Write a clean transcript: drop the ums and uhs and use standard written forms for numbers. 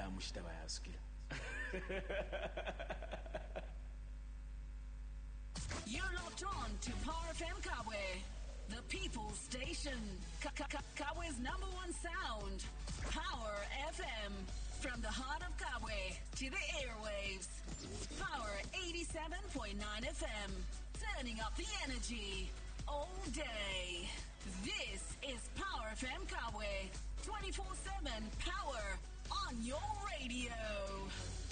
mushitaba yasikira. You're locked on to Power FM Kabwe, the people's station. Kabwe's #1 sound. Power FM. From the heart of Kabwe to the airwaves. Power 87.9 FM. Turning up the energy all day. This is Power FM Kabwe. 24/7 power on your radio.